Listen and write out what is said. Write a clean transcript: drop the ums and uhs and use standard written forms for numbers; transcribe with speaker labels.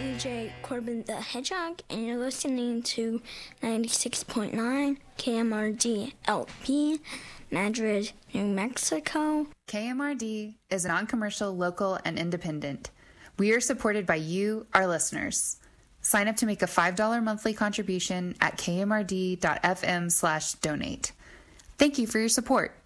Speaker 1: DJ Corbin the Hedgehog, and you're listening to 96.9 KMRD LP, Madrid, New Mexico.
Speaker 2: KMRD is non-commercial, local, and independent. We are supported by you, our listeners. Sign up to make a $5 monthly contribution at kmrd.fm/donate. Thank you for your support.